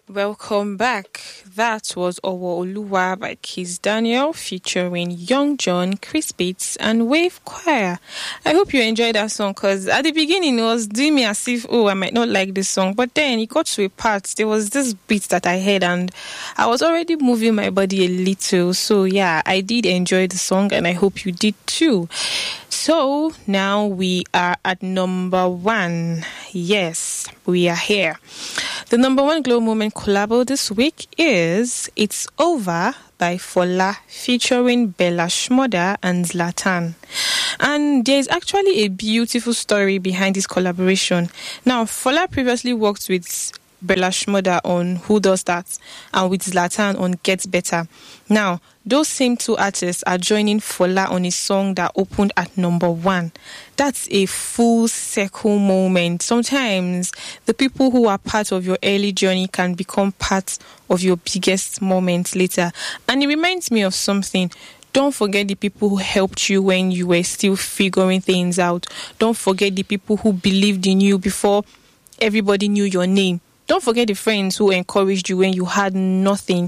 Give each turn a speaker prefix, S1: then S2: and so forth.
S1: Welcome back. That was Owo Oluwa by Kiss Daniel featuring Young John, Chris Bates and Wave Choir. I hope you enjoyed that song because at the beginning it was doing me as if, I might not like this song. But then it got to a part, there was this beat that I heard and I was already moving my body a little. So yeah, I did enjoy the song and I hope you did too. So now we are at number 1. Yes, we are here. The number 1 Glow Moment collabo this week is It's Over by Fola featuring Bella Shmurda and Zlatan. And there is actually a beautiful story behind this collaboration. Now, Fola previously worked with Bella Shmurda on Who Does That and with Zlatan on Get Better. Now, those same two artists are joining Fola on a song that opened at number 1. That's a full circle moment. Sometimes the people who are part of your early journey can become part of your biggest moments later. And it reminds me of something. Don't forget the people who helped you when you were still figuring things out. Don't forget the people who believed in you before everybody knew your name. Don't forget the friends who encouraged you when you had nothing.